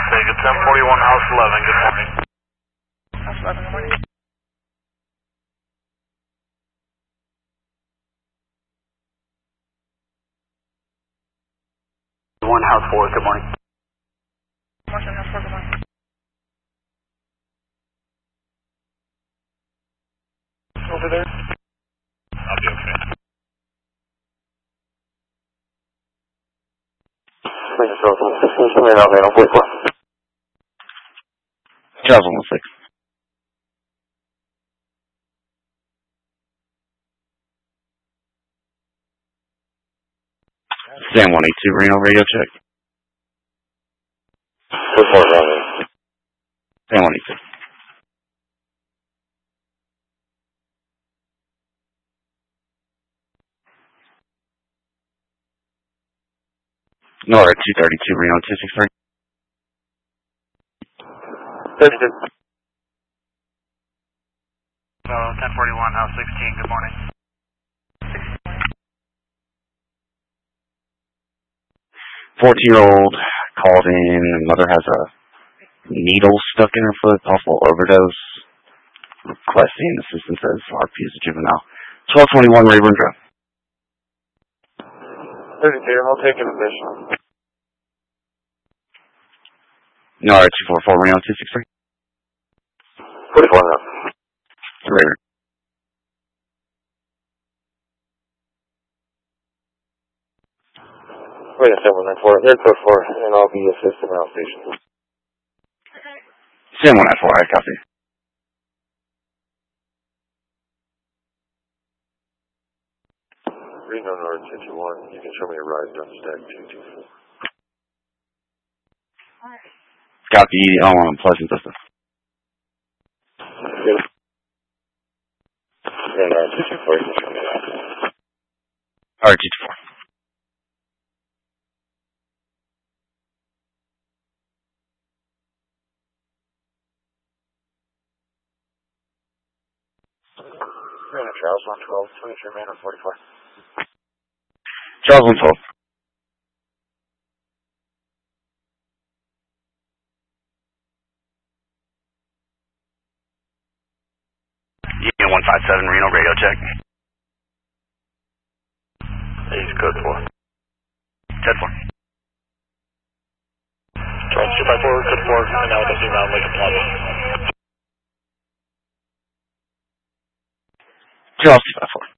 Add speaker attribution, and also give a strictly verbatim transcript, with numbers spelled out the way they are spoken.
Speaker 1: Vega ten forty-one, House eleven, good morning.
Speaker 2: House eleven, good morning.
Speaker 3: One House four, good morning.
Speaker 2: Morrison, House four, good morning.
Speaker 1: Over there? I'll be okay.
Speaker 3: Charles one six. Sam one eight two, Reno radio check.
Speaker 4: Report running.
Speaker 3: Sam one eight two. Nora two thirty-two, Reno two six three.
Speaker 4: thirty-two.
Speaker 1: So, ten forty-one, House sixteen, good morning.
Speaker 3: fourteen-year-old called in. Mother has a needle stuck in her foot, possible overdose. Requesting assistance as R P is a juvenile. twelve twenty-one Rayburn Drive.
Speaker 4: thirty-two, I'll take an additional.
Speaker 3: Nora two four four, Reno two six three.
Speaker 4: forty-four now.
Speaker 3: Rayburn.
Speaker 4: Wait a seven nine four, third four four, and I'll be assisting around station.
Speaker 3: Sam one nine four, I copy.
Speaker 4: Reno North two two one, you can show me a ride down stack two two four.
Speaker 3: Copy on Pleasant Vista.
Speaker 4: Good. And uh, two two four, you can show me that.
Speaker 3: Alright, two two four.
Speaker 4: Reno Charles one twelve, twenty-three Manor forty-four.
Speaker 3: Charles one twelve. Union one five seven, Reno radio check.
Speaker 4: He's code four.
Speaker 3: ten four.
Speaker 1: Charles two five four, code four, and now with us around Lake Plaza.
Speaker 3: Charles two five four.